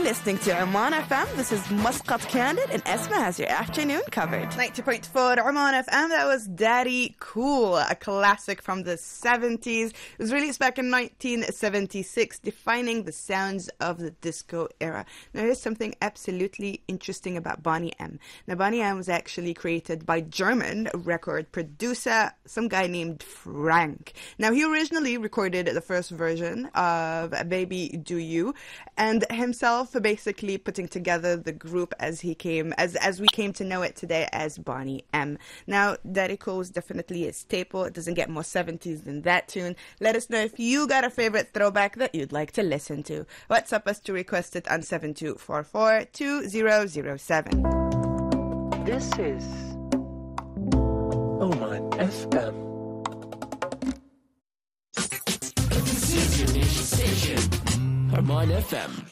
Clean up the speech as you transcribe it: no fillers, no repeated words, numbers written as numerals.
listening to Oman FM. This is Muscat Candid, and Esma has your afternoon covered. 90.4 Oman FM. That was Daddy Cool, a classic from the 70s. It was released back in 1976, defining the sounds of the disco era. Now, here's something absolutely interesting about Boney M. Now, Boney M was actually created by German record producer, some guy named Frank. Now, he originally recorded the first version of Baby Do You, and himself basically putting together the group as we came to know it today as Boney M. Now, Daddy Cool is definitely a staple. It doesn't get more 70s than that tune. Let us know if you got a favorite throwback that you'd like to listen to. WhatsApp us to request it on 7244-2007. This is Oman FM. This is your nation station, Oman FM.